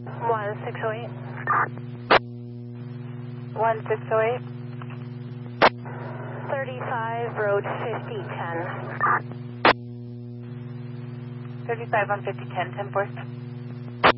1608. 1608. 35, road 5010. 35 on 5010, 10-4.